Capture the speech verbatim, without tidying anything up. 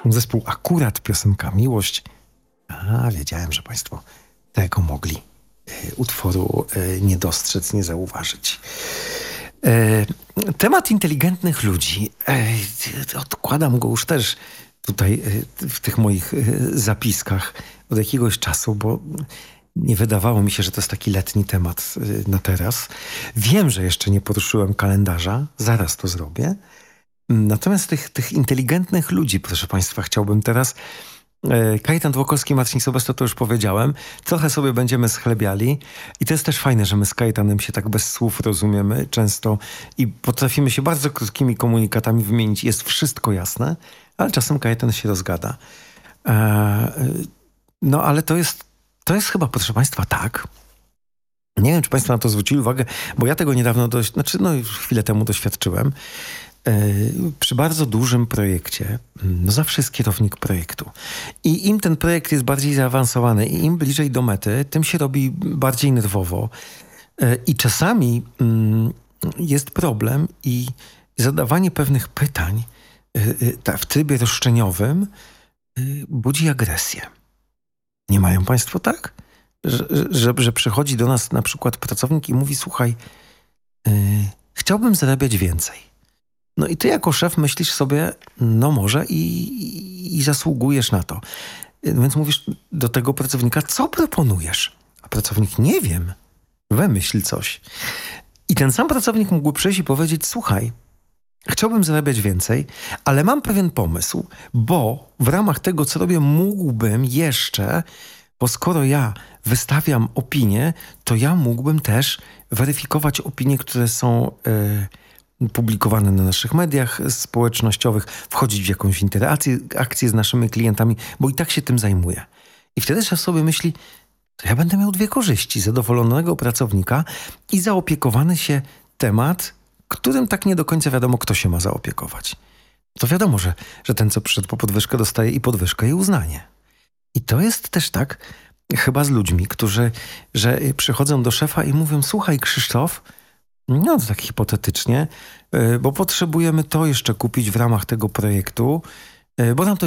Zespół akurat piosenka Miłość. A, wiedziałem, że państwo tego mogli y, utworu y, nie dostrzec, nie zauważyć. Y, temat inteligentnych ludzi. Y, odkładam go już też tutaj y, w tych moich y, zapiskach od jakiegoś czasu, bo nie wydawało mi się, że to jest taki letni temat y, na teraz. Wiem, że jeszcze nie poruszyłem kalendarza. Zaraz to zrobię. Natomiast tych, tych inteligentnych ludzi, proszę państwa, chciałbym teraz... Kajetan Dłokowski, Marcin Sobesto, to już powiedziałem. Trochę sobie będziemy schlebiali i to jest też fajne, że my z Kajetanem się tak bez słów rozumiemy często i potrafimy się bardzo krótkimi komunikatami wymienić. Jest wszystko jasne, ale czasem Kajetan się rozgada. Eee, no ale to jest, to jest chyba, proszę państwa, tak. Nie wiem, czy państwo na to zwrócili uwagę, bo ja tego niedawno, dość, znaczy no już chwilę temu doświadczyłem. Przy bardzo dużym projekcie, no zawsze jest kierownik projektu. I im ten projekt jest bardziej zaawansowany i im bliżej do mety, tym się robi bardziej nerwowo. I czasami jest problem i zadawanie pewnych pytań w trybie roszczeniowym budzi agresję. Nie mają państwo tak? Że, że, że przychodzi do nas na przykład pracownik i mówi: słuchaj, chciałbym zarabiać więcej. No i ty jako szef myślisz sobie, no może i, i, i zasługujesz na to. Więc mówisz do tego pracownika, co proponujesz? A pracownik, nie wiem, wymyśl coś. I ten sam pracownik mógłby przyjść i powiedzieć: słuchaj, chciałbym zarabiać więcej, ale mam pewien pomysł, bo w ramach tego, co robię, mógłbym jeszcze, bo skoro ja wystawiam opinie, to ja mógłbym też weryfikować opinie, które są... Yy, publikowane na naszych mediach społecznościowych, wchodzić w jakąś interakcję akcję z naszymi klientami, bo i tak się tym zajmuję. I wtedy szef sobie myśli, to ja będę miał dwie korzyści: zadowolonego pracownika i zaopiekowany się temat, którym tak nie do końca wiadomo, kto się ma zaopiekować. To wiadomo, że, że ten, co przyszedł po podwyżkę, dostaje i podwyżkę, i uznanie. I to jest też tak chyba z ludźmi, którzy że przychodzą do szefa i mówią: słuchaj, Krzysztof, no tak hipotetycznie, bo potrzebujemy to jeszcze kupić w ramach tego projektu, bo nam to